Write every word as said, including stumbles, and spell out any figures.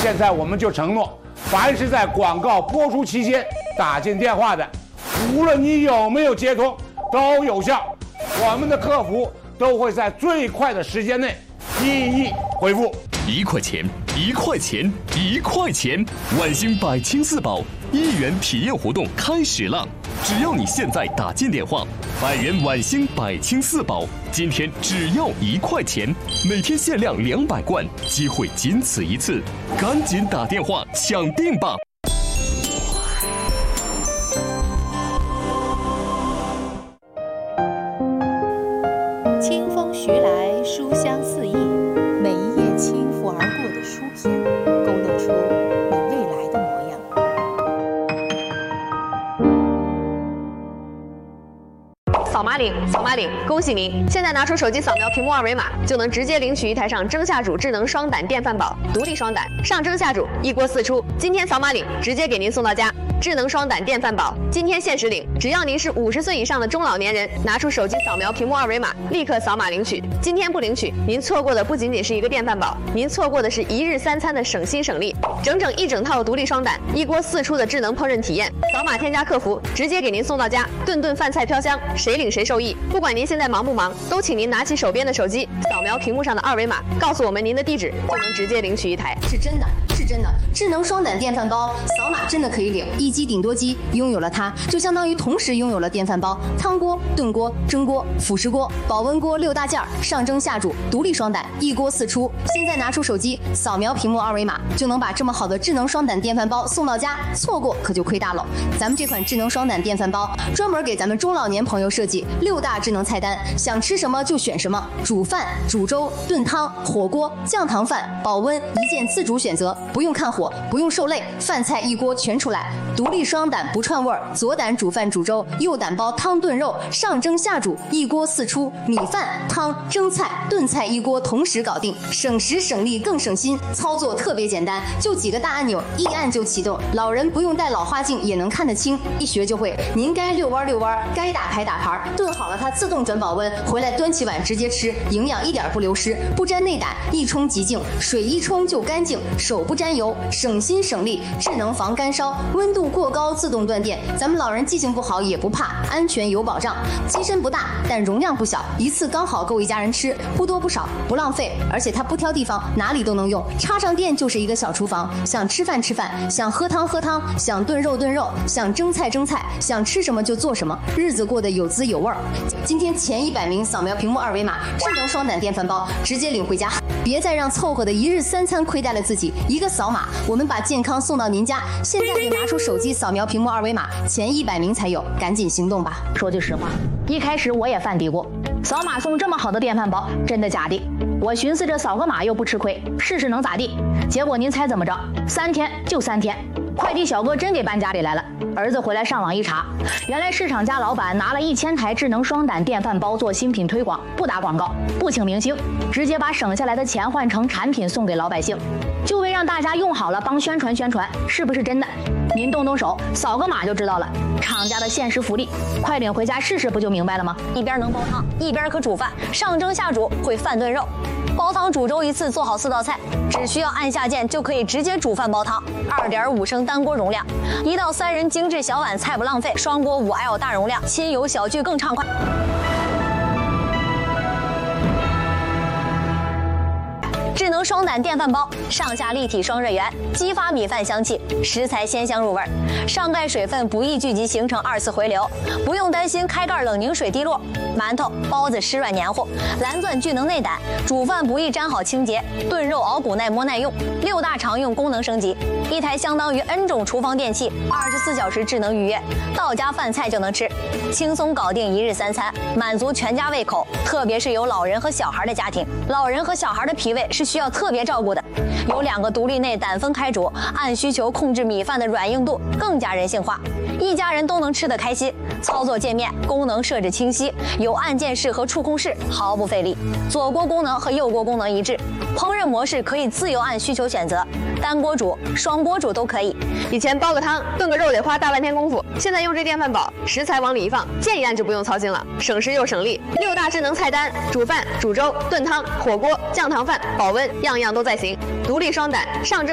现在我们就承诺，凡是在广告播出期间打进电话的，无论你有没有接通，都有效。我们的客服都会在最快的时间内一一回复。 一块钱，一块钱，一块钱！万兴百清四宝一元体验活动开始了，只要你现在打进电话，百元万兴百清四宝，今天只要一块钱，每天限量两百罐，机会仅此一次，赶紧打电话抢定吧！ 清风徐来，书香四溢，每一页轻拂而过的书篇，勾勒出你未来的模样。 扫码领，扫码领！恭喜您！现在拿出手机扫描屏幕二维码，就能直接领取一台上蒸下煮智能双胆电饭煲，独立双胆，上蒸下煮，一锅四出。今天扫码领，直接给您送到家。智能双胆电饭煲，今天限时领，只要您是五十岁以上的中老年人，拿出手机扫描屏幕二维码，立刻扫码领取。今天不领取，您错过的不仅仅是一个电饭煲，您错过的是一日三餐的省心省力，整整一整套独立双胆，一锅四出的智能烹饪体验。扫码添加客服，直接给您送到家，顿顿饭菜飘香，谁领谁受益。不管您现在忙不忙，都请您拿起手边的手机，扫描屏幕上的二维码，告诉我们您的地址，就能直接领取一台。 是真的，是真的，智能双胆电饭煲，扫码真的可以领。一机顶多机，拥有了它，就相当于同时拥有了电饭煲、汤锅、炖锅、蒸锅、辅食锅、保温锅六大件儿，上蒸下煮，独立双胆，一锅四出。现在拿出手机，扫描屏幕二维码，就能把这么好的智能双胆电饭煲送到家，错过可就亏大了。咱们这款智能双胆电饭煲专门给咱们中老年朋友设计六大智能菜单，想吃什么就选什么，煮饭、煮粥、炖汤、火锅、酱糖饭、保温一键自主选择，不用看火，不用受累，饭菜一锅全出来。独立双胆不串味儿，左胆煮饭煮粥，右胆煲汤炖肉，上蒸下煮，一锅四出，米饭、汤、蒸菜、炖菜一锅同时搞定，省时省力更省心，操作特别简单，就几个大按钮，一按就启动，老人不用戴老花镜也能看得清，一学就会。您该遛弯遛弯，该打牌打牌，炖好了它自动转保温，回来端起碗直接吃，营养一点不流失，不沾内胆，一冲即净，水一冲就干净，手不沾油，省心省力，智能防干烧，温度过高自动断电，咱们老人记性不好也不怕，安全有保障。机身不大，但容量不小，一次刚好够一家人吃，不多不少，不浪费，而且它不挑地方，哪里都能用，插上电就是一个小厨房，想吃饭吃饭，想喝汤喝汤，想炖肉炖肉，想蒸菜蒸菜，想吃什么就做什么，日子过得有滋有味儿。今天前一百名扫描屏幕二维码，智能双胆电饭煲直接领回家，别再让凑合的一日三餐亏待了自己，一个扫码，我们把健康送到您家。现在就拿出手机扫描屏幕二维码，前一百名才有，赶紧行动吧。 说句实话，一开始我也犯嘀咕，扫码送这么好的电饭煲，真的假的？我寻思着扫个码又不吃亏，试试能咋地？结果您猜怎么着？三天就三天，快递小哥真给搬家里来了。儿子回来上网一查，原来市场家老板拿了一千台智能双胆电饭煲做新品推广，不打广告，不请明星，直接把省下来的钱换成产品送给老百姓，就为让大家用好了帮宣传宣传，是不是真的？您动动手，扫个码就知道了。厂家的限时福利，快领回家试试不就明白了吗？ 一边能煲汤，一边可煮饭，上蒸下煮会饭炖肉，煲汤煮粥一次做好四道菜，只需要按下键就可以直接煮饭煲汤。二点五升单锅容量，一到三人精致小碗菜不浪费。双锅五 L 大容量，亲友小聚更畅快。智能双胆电饭煲，上下立体双热源，激发米饭香气，食材鲜香入味，上盖水分不易聚集形成二次回流，不用担心开盖冷凝水滴落。馒头、包子湿软黏糊，蓝钻聚能内胆，煮饭不易粘好清洁，炖肉熬骨耐磨耐用。六大常用功能升级，一台相当于 N 种厨房电器，二十四小时智能预约，到家饭菜就能吃，轻松搞定一日三餐，满足全家胃口。特别是有老人和小孩的家庭，老人和小孩的脾胃是需要特别照顾的。有两个独立内胆分开煮，按需求控制米饭的软硬度，更加人性化，一家人都能吃得开心。操作界面功能设置清晰，有按键式和触控式，毫不费力。左锅功能和右锅功能一致，烹饪模式可以自由按需求选择，单锅煮、双锅煮都可以。 以前煲个汤、炖个肉得花大半天功夫，现在用这电饭煲，食材往里一放，键一按就不用操心了，省时又省力。六大智能菜单，煮饭、煮粥、炖汤、火锅、酱糖饭、保温，样样都在行。独立双胆，上蒸。